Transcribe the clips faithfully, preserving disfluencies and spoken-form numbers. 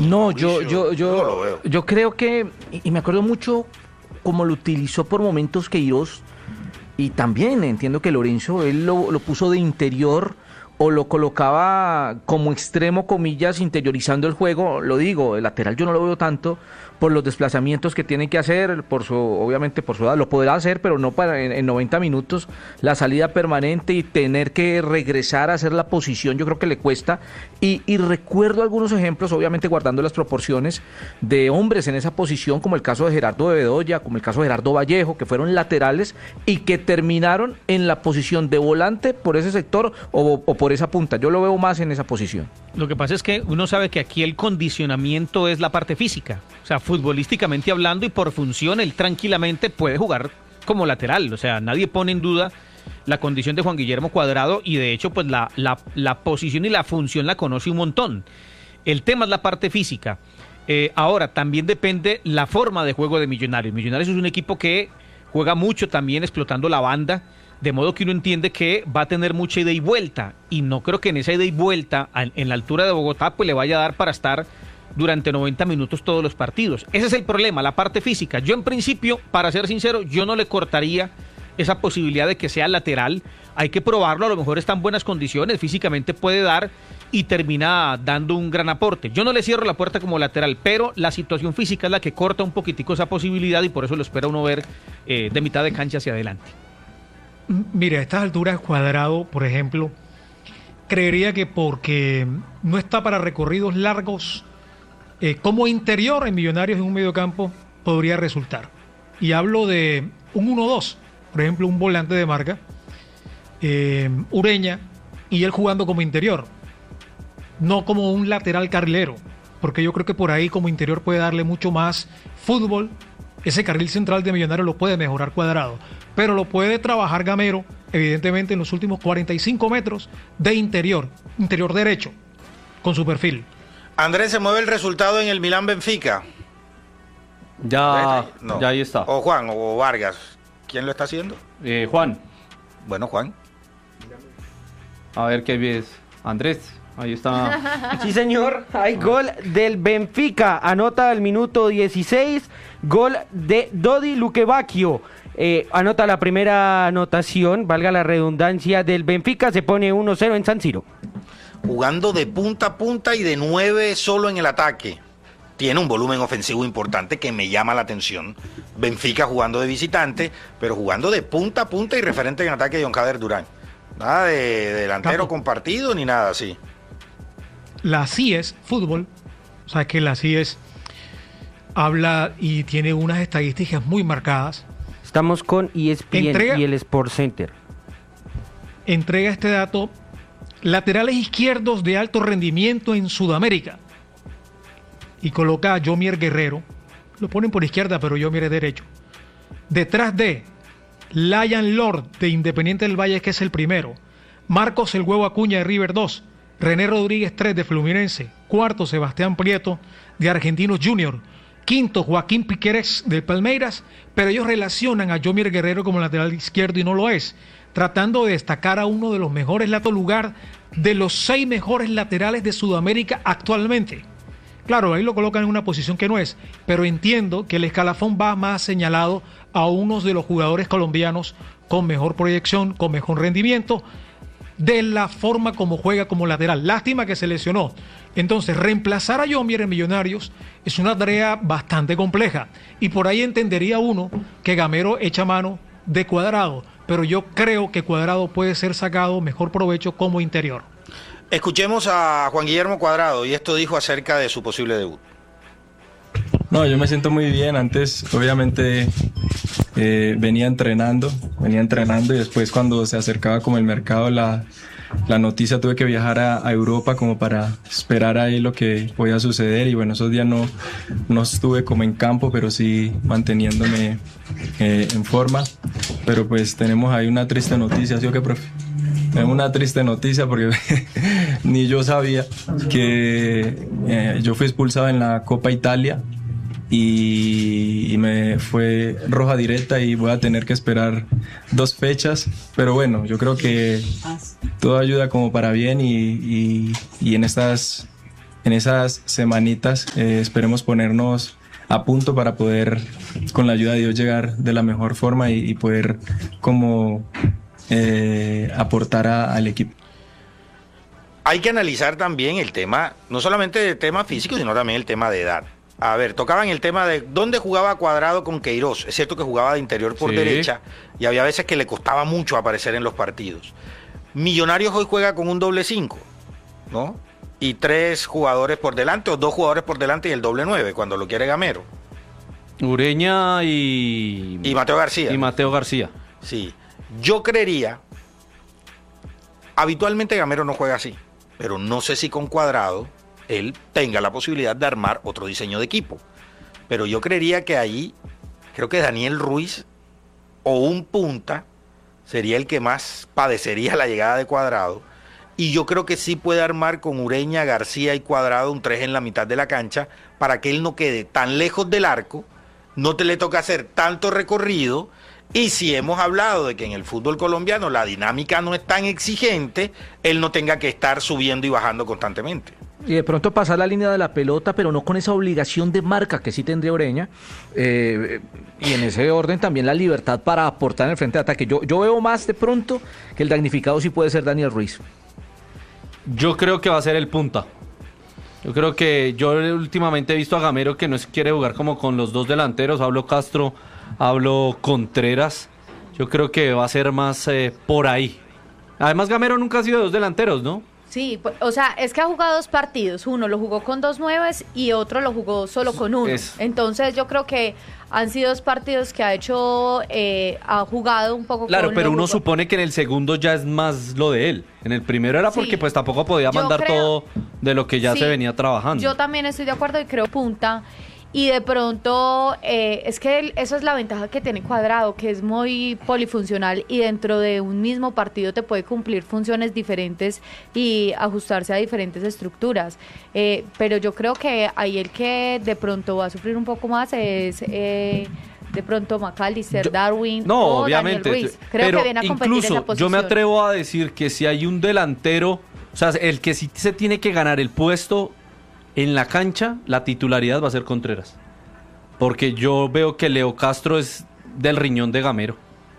No, yo, yo, yo, no lo veo. Yo creo que, y me acuerdo mucho cómo lo utilizó por momentos Queiroz, y también entiendo que Lorenzo, él lo, lo puso de interior, o lo colocaba como extremo, comillas, interiorizando el juego. Lo digo, el lateral yo no lo veo tanto por los desplazamientos que tiene que hacer, por su, obviamente por su edad, lo podrá hacer, pero no para en, en noventa minutos, la salida permanente y tener que regresar a hacer la posición, yo creo que le cuesta, y, y recuerdo algunos ejemplos, obviamente guardando las proporciones, de hombres en esa posición, como el caso de Gerardo de Bedoya, como el caso de Gerardo Vallejo, que fueron laterales y que terminaron en la posición de volante por ese sector o, o por esa punta. Yo lo veo más en esa posición. Lo que pasa es que uno sabe que aquí el condicionamiento es la parte física, o sea, futbolísticamente hablando y por función, él tranquilamente puede jugar como lateral, o sea, nadie pone en duda la condición de Juan Guillermo Cuadrado y de hecho pues la, la, la posición y la función la conoce un montón. El tema es la parte física. Eh, ahora, también depende la forma de juego de Millonarios. Millonarios es un equipo que juega mucho también explotando la banda, de modo que uno entiende que va a tener mucha ida y vuelta, y no creo que en esa ida y vuelta, en la altura de Bogotá, pues le vaya a dar para estar durante noventa minutos todos los partidos. Ese es el problema, la parte física. Yo en principio, para ser sincero, yo no le cortaría esa posibilidad de que sea lateral. Hay que probarlo, a lo mejor está en buenas condiciones, físicamente puede dar y termina dando un gran aporte. Yo no le cierro la puerta como lateral, pero la situación física es la que corta un poquitico esa posibilidad y por eso lo espera uno ver eh, de mitad de cancha hacia adelante. Mire, a estas alturas Cuadrado, por ejemplo, creería que porque no está para recorridos largos, eh, como interior en Millonarios en un mediocampo podría resultar. Y hablo de un uno dos, por ejemplo, un volante de marca, eh, Ureña, y él jugando como interior, no como un lateral carrilero, porque yo creo que por ahí como interior puede darle mucho más fútbol. Ese carril central de Millonarios lo puede mejorar Cuadrado, pero lo puede trabajar Gamero, evidentemente en los últimos cuarenta y cinco metros de interior, interior derecho, con su perfil. Andrés, ¿se mueve el resultado en el Milán-Benfica? Ya, no. ya ahí está. O Juan, o Vargas. ¿Quién lo está haciendo? Eh, Juan. Bueno, Juan. A ver qué ves. Andrés, ahí está. Sí, señor, hay gol del Benfica, anota al minuto dieciséis, gol de Dodi Lukebakio. Eh, anota la primera anotación, valga la redundancia, del Benfica, se pone uno cero en San Siro. Jugando de punta a punta y de nueve solo en el ataque. Tiene un volumen ofensivo importante que me llama la atención. Benfica jugando de visitante, pero jugando de punta a punta y referente en ataque de John Jader Durán. Nada de, de delantero Capo. compartido ni nada así. La C I E S Fútbol, o sea que la C I E S habla y tiene unas estadísticas muy marcadas. Estamos con E S P N entrega, y el Sport Center. Entrega este dato: laterales izquierdos de alto rendimiento en Sudamérica. Y coloca a Yomier Guerrero. Lo ponen por izquierda, pero Yomier es derecho. Detrás de Lion Lord de Independiente del Valle, que es el primero. Marcos El Huevo Acuña de River dos. René Rodríguez tres de Fluminense. Cuarto, Sebastián Prieto de Argentinos Junior. Quinto, Joaquín Piquerez del Palmeiras. Pero ellos relacionan a Yomier Guerrero como lateral izquierdo y no lo es, tratando de destacar a uno de los mejores lato lugar de los seis mejores laterales de Sudamérica actualmente. Claro, ahí lo colocan en una posición que no es, pero entiendo que el escalafón va más señalado a unos de los jugadores colombianos con mejor proyección, con mejor rendimiento, de la forma como juega como lateral. Lástima que se lesionó. Entonces, reemplazar a Yomier en Millonarios es una tarea bastante compleja, y por ahí entendería uno que Gamero echa mano de Cuadrado, pero yo creo que Cuadrado puede ser sacado mejor provecho como interior. Escuchemos a Juan Guillermo Cuadrado, y esto dijo acerca de su posible debut. No, yo me siento muy bien. Antes, obviamente, eh, venía entrenando, venía entrenando y después cuando se acercaba como el mercado, la, la noticia, tuve que viajar a, a Europa como para esperar ahí lo que podía suceder. Y bueno, esos días no, no estuve como en campo, pero sí manteniéndome eh, en forma. Pero pues tenemos ahí una triste noticia, ¿sí o qué, profe? Es una triste noticia porque ni yo sabía que eh, yo fui expulsado en la Copa Italia y, y me fue roja directa y voy a tener que esperar dos fechas, pero bueno, yo creo que todo ayuda como para bien y, y, y en estas en esas semanitas eh, esperemos ponernos a punto para poder, con la ayuda de Dios, llegar de la mejor forma y, y poder como eh, aportar a, al equipo. Hay que analizar también el tema, no solamente el tema físico, sino también el tema de edad. A ver, tocaban el tema de dónde jugaba Cuadrado con Queiroz. Es cierto que jugaba de interior por Sí. derecha y había veces que le costaba mucho aparecer en los partidos. Millonarios hoy juega con un doble cinco, ¿no? Y tres jugadores por delante o dos jugadores por delante y el doble nueve cuando lo quiere Gamero. Ureña y... Y Mateo García. Y Mateo García. Sí. Yo creería, habitualmente Gamero no juega así, pero no sé si con Cuadrado él tenga la posibilidad de armar otro diseño de equipo. Pero yo creería que ahí, creo que Daniel Ruiz o un punta sería el que más padecería la llegada de Cuadrado. Y yo creo que sí puede armar con Ureña, García y Cuadrado un tres en la mitad de la cancha para que él no quede tan lejos del arco, no te le toca hacer tanto recorrido. Y si hemos hablado de que en el fútbol colombiano la dinámica no es tan exigente, él no tenga que estar subiendo y bajando constantemente. Y de pronto pasar la línea de la pelota, pero no con esa obligación de marca que sí tendría Ureña. Eh, y en ese orden también la libertad para aportar en el frente de ataque. Yo, yo veo más de pronto que el damnificado sí puede ser Daniel Ruiz. Yo creo que va a ser el punta. Yo creo que yo últimamente he visto a Gamero que no quiere jugar como con los dos delanteros. Hablo Castro, hablo Contreras. Yo creo que va a ser más eh, por ahí. Además Gamero nunca ha sido de dos delanteros, ¿no? Sí, pues, o sea, es que ha jugado dos partidos. Uno lo jugó con dos nueves y otro lo jugó solo con uno. Es. Entonces yo creo que han sido dos partidos que ha hecho, eh, ha jugado un poco Claro, con pero lo uno jugó- supone que en el segundo ya es más lo de él. En el primero era porque Sí. pues tampoco podía Yo mandar creo- todo de lo que ya Sí, se venía trabajando. Yo también estoy de acuerdo y creo punta. Y de pronto, eh, es que el- eso es la ventaja que tiene Cuadrado, que es muy polifuncional y dentro de un mismo partido te puede cumplir funciones diferentes y ajustarse a diferentes estructuras. Eh, pero yo creo que ahí el que de pronto va a sufrir un poco más es eh, de pronto McAllister, Yo- Darwin No, o obviamente. Daniel Ruiz. Creo pero que viene a competir incluso esa posición. yo me atrevo a decir que si hay un delantero, o sea, el que sí se tiene que ganar el puesto en la cancha, la titularidad va a ser Contreras. Porque yo veo que Leo Castro es del riñón de Gamero.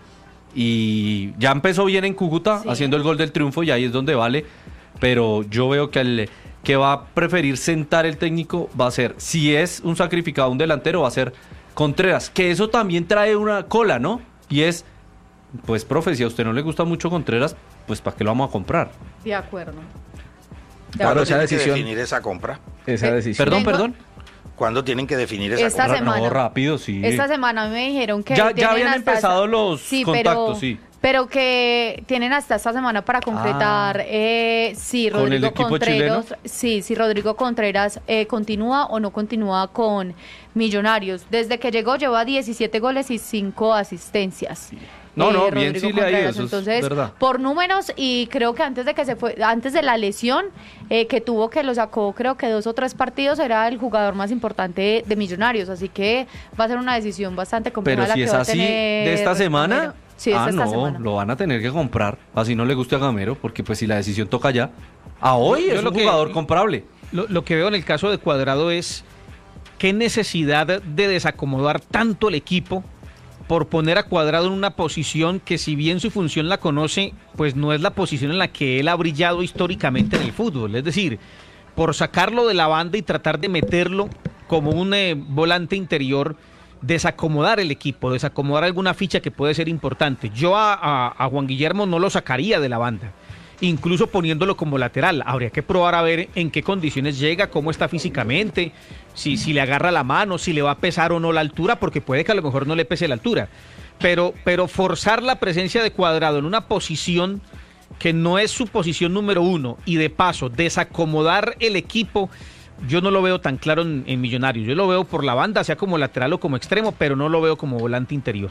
Y ya empezó bien en Cúcuta, Sí. haciendo el gol del triunfo, y ahí es donde vale. Pero yo veo que el que va a preferir sentar el técnico va a ser, si es un sacrificado, un delantero, va a ser Contreras. Que eso también trae una cola, ¿no? Y es, pues, profe, si a usted no le gusta mucho Contreras, pues, ¿para qué lo vamos a comprar? De acuerdo. De Claro, ¿Cuándo esa tienen que decisión. definir esa compra? Esa Eh, decisión. Perdón, Vengo- perdón. ¿Cuándo tienen que definir esa Esta compra? semana. No, rápido, sí. Esta semana me dijeron que Ya- ya tienen habían hasta empezado esta- los sí, contactos, pero, sí. pero que tienen hasta esta semana para concretar Ah. eh, si ¿Con el Rodrigo equipo Contreras, chileno? sí, si Rodrigo Contreras eh, continúa o no continúa con Millonarios. Desde que llegó lleva diecisiete goles y cinco asistencias. No, no, bien Rodrigo sí le ha ido, Contreras. eso es Entonces, verdad. por números y creo que antes de que se fue, antes de la lesión eh, que tuvo, que lo sacó creo que dos o tres partidos, era el jugador más importante de, de Millonarios, así que va a ser una decisión bastante compleja Pero la si que es va a así tener de esta semana, Gamero. Sí, es ah, de esta no, semana. lo van a tener que comprar. Así no le guste a Gamero, porque pues si la decisión toca ya. A hoy Yo es lo un que- jugador comprable. Lo, lo que veo en el caso de Cuadrado es qué necesidad de desacomodar tanto el equipo por poner a Cuadrado en una posición que, si bien su función la conoce, pues no es la posición en la que él ha brillado históricamente en el fútbol. Es decir, por sacarlo de la banda y tratar de meterlo como un eh, volante interior, desacomodar el equipo, desacomodar alguna ficha que puede ser importante. Yo a, a- a Juan Guillermo no lo sacaría de la banda, incluso poniéndolo como lateral. Habría que probar a ver en qué condiciones llega, cómo está físicamente, si, si le agarra la mano, si le va a pesar o no la altura, porque puede que a lo mejor no le pese la altura. Pero, pero forzar la presencia de Cuadrado en una posición que no es su posición número uno y de paso desacomodar el equipo, yo no lo veo tan claro en, en Millonarios. Yo lo veo por la banda, sea como lateral o como extremo, pero no lo veo como volante interior.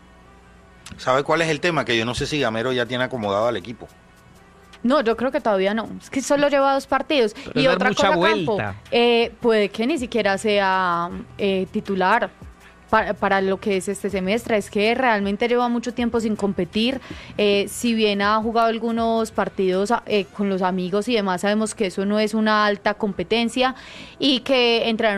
¿Sabe cuál es el tema? Que yo no sé si Gamero ya tiene acomodado al equipo. No, yo creo que todavía no. Es que solo lleva dos partidos. Pero y es dar otra mucha cosa, Campo, vuelta. eh, puede que ni siquiera sea eh, titular. para, para lo que es este semestre, es que realmente lleva mucho tiempo sin competir, eh, si bien ha jugado algunos partidos eh, con los amigos y demás, sabemos que eso no es una alta competencia y que entrar